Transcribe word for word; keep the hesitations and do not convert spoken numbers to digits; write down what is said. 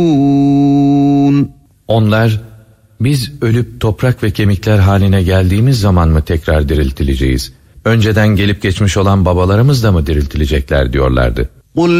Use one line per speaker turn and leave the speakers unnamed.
Onlar, biz ölüp toprak ve kemikler haline geldiğimiz zaman mı tekrar diriltileceğiz? Önceden gelip geçmiş olan babalarımız da mı diriltilecekler diyorlardı.